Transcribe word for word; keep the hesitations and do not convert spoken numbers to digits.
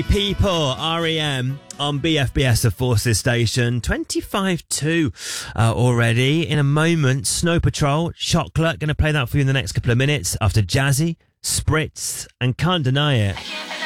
People, R E M on B F B S, of Forces Station, twenty-five two uh, already. In a moment, Snow Patrol, Shot Clerk, going to play that for you in the next couple of minutes after Jazzy, Spritz, and Can't Deny It.